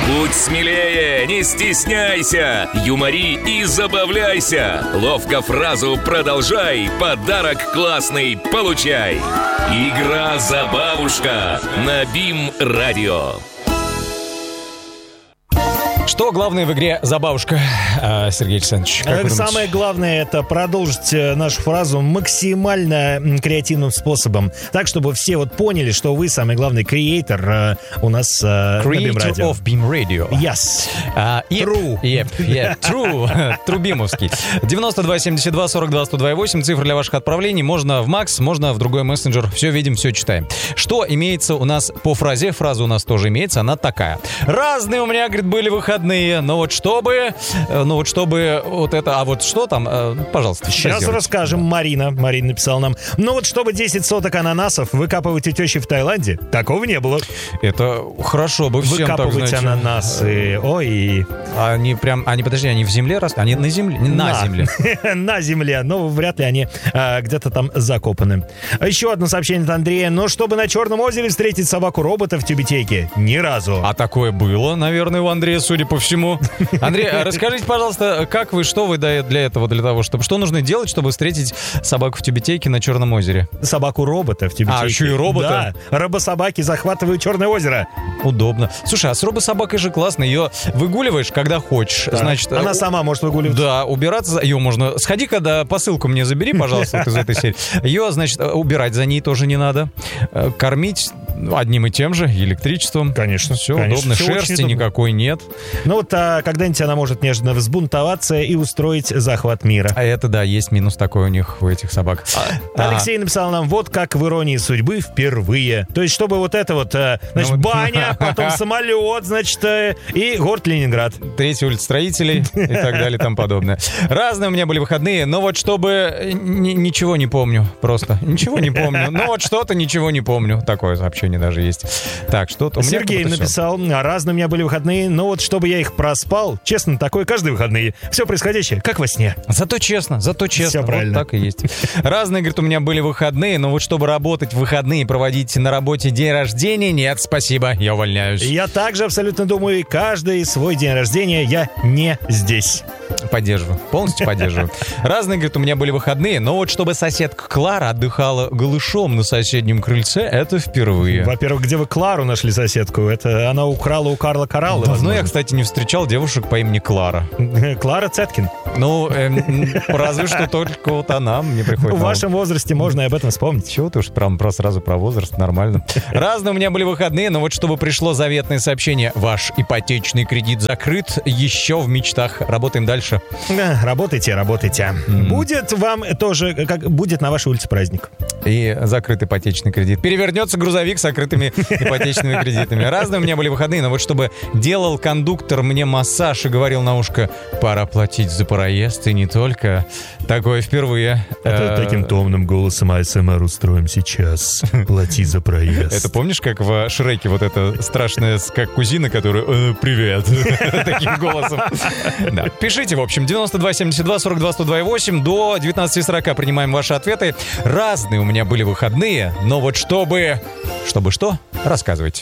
Будь смелее, не стесняйся, юмори и забавляйся. Ловко фразу продолжай, подарок классный получай. Игра-забавушка на БИМ-радио. Что главное в игре «Забавушка», Сергей Александрович? Самое главное — это продолжить нашу фразу максимально креативным способом. Так, чтобы все вот поняли, что вы самый главный креатор у нас на BIM-радио. Creator of BIM-Radio. Yes. True. True. Трубимовский. 92-72-42-128. Цифры для ваших отправлений. Можно в Макс, можно в другой мессенджер. Все видим, все читаем. Что имеется у нас по фразе? Фраза у нас тоже имеется. Она такая. Разные у меня, говорит, были выходные. Но вот чтобы вот это... А вот что там? Пожалуйста. Сейчас расскажем. Марина написала нам. Ну вот чтобы 10 соток ананасов выкапывать у тещи в Таиланде, такого не было. Это хорошо бы всем так, выкапывать знаете. ананасы. Ой. Они в земле растут? Они на земле? На земле. На земле. Но вряд ли они где-то там закопаны. Еще одно сообщение от Андрея. Но чтобы на Черном озере встретить собаку-робота в тюбетейке, ни разу. А такое было, наверное, у Андрея, судя по всему. Андрей, расскажите, пожалуйста, как вы, что вы для того, чтобы... Что нужно делать, чтобы встретить собаку в тюбетейке на Черном озере? Собаку-робота в тюбетейке. А, еще и робота? Да. Робособаки захватывают Черное озеро. Удобно. Слушай, а с робособакой же классно. Ее выгуливаешь, когда хочешь. Так. Значит, она сама может выгуливать. Да, убираться. Ее можно... Сходи, когда посылку мне забери, пожалуйста, вот из этой серии. Ее, значит, убирать за ней тоже не надо. Кормить одним и тем же, электричеством. Конечно. Все конечно, удобно. все Шерсти никакой нет. Ну вот когда-нибудь она может неожиданно взбунтоваться и устроить захват мира. А это, да, есть минус такой у них, у этих собак. Алексей написал нам, вот как в «Иронии судьбы» впервые. То есть, чтобы вот это вот, значит, баня, потом самолет, значит, и город Ленинград. 3-я улица Строителей и так далее и тому подобное. Разные у меня были выходные, но вот чтобы... Ничего не помню, просто. Ничего не помню. Ну вот что-то ничего не помню. Такое сообщение даже есть. Так, что-то у меня... Сергей написал, разные у меня были выходные, но вот чтобы я их проспал, честно, такое каждые выходные. Все происходящее, как во сне. Зато честно. Все правильно. Вот так и есть. Разные, говорит, у меня были выходные, но вот чтобы работать в выходные и проводить на работе день рождения, нет, спасибо, я увольняюсь. Я также абсолютно думаю, каждый свой день рождения я не здесь. Поддерживаю, полностью поддерживаю. Разные, говорит, у меня были выходные, но вот чтобы соседка Клара отдыхала голышом на соседнем крыльце, это впервые. Во-первых, где вы Клару нашли, соседку? Это она украла у Карла Кораллы. Давно я, кстати, не встречал девушек по имени Клара. Клара Цеткин. Ну, разве что только вот она мне приходит. В вашем возрасте можно и об этом вспомнить. Чего ты уж сразу про возраст, нормально. Разные у меня были выходные, но вот чтобы пришло заветное сообщение: ваш ипотечный кредит закрыт, еще в мечтах. Работаем дальше. Работайте. Будет вам тоже, как будет на вашей улице праздник. И закрытый ипотечный кредит. Перевернется грузовик с закрытыми ипотечными кредитами. Разные у меня были выходные, но вот чтобы делал кондуктор мне массаж и говорил на ушко: пора платить за проезд, и не только. Такое впервые. Это таким томным голосом АСМР устроим сейчас. Плати за проезд. Это помнишь, как в Шреке вот эта страшная, как кузина, которая «Привет». Таким голосом. Да. Пишите, в общем, 92-72-42-128. До 19:40 принимаем ваши ответы. Разные у меня были выходные, но вот чтобы... Чтобы что? Рассказывайте.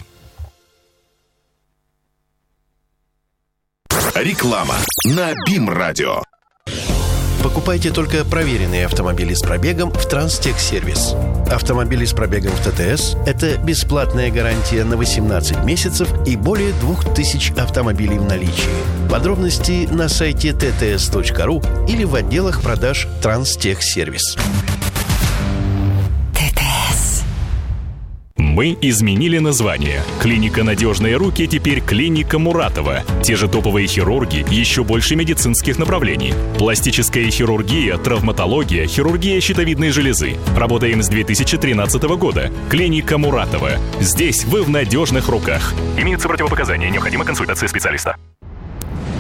Реклама на БИМ-радио. Покупайте только проверенные автомобили с пробегом в Транстехсервис. Автомобили с пробегом в ТТС – это бесплатная гарантия на 18 месяцев и более 2000 автомобилей в наличии. Подробности на сайте tts.ru или в отделах продаж Транстехсервис. Мы изменили название. Клиника «Надежные руки» теперь клиника Муратова. Те же топовые хирурги, еще больше медицинских направлений. Пластическая хирургия, травматология, хирургия щитовидной железы. Работаем с 2013 года. Клиника Муратова. Здесь вы в надежных руках. Имеются противопоказания, необходима консультация специалиста.